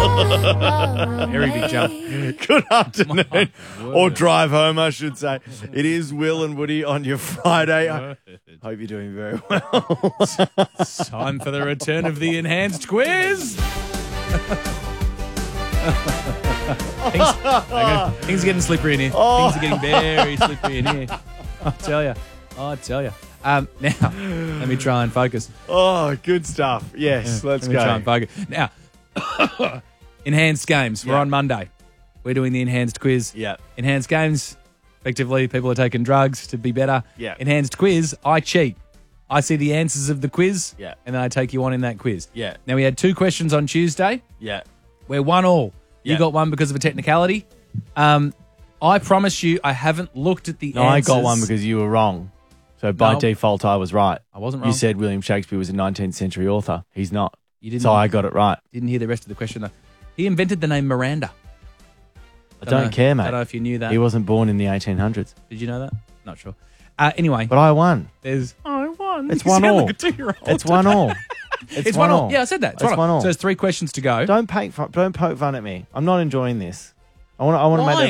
Very big jump. Good afternoon. Or drive home, I should say. It is Will and Woody on your Friday. I hope you're doing very well. Time for the return of the enhanced quiz. Things are getting slippery in here. Things are getting very slippery in here. I tell you. Now, let me try and focus. Oh, good stuff. Yes, let's Let go. me try and focus. Now, enhanced games. We're Yeah. on Monday. We're doing the enhanced quiz. Yeah. Enhanced games. Effectively, people are taking drugs to be better. Yeah. Enhanced quiz. I cheat. I see the answers of the quiz. Yeah. And then I take you on in that quiz. Yeah. Now, we had 2 questions on Tuesday. Yeah. We're 1-1. You Yeah. got one because of a technicality. I promise you, I haven't looked at the No, I answers. got one because you were wrong. So by No. default, I was right. I wasn't wrong. You said William Shakespeare was a 19th century author. He's not. You didn't. So I got it right. Didn't hear the rest of the question though. He invented the name Miranda. I don't care, mate. I don't know if you knew that. He wasn't born in the 1800s. Did you know that? Not sure. Anyway, But I won. there's I won. It's You 1-1. sound like a 2-year-old. It's 1-1. It's 1-1. Yeah, I said that. It's 1-1. 1-1. So there's 3 questions to go. Don't poke fun at me. I'm not enjoying this. I want to Why? make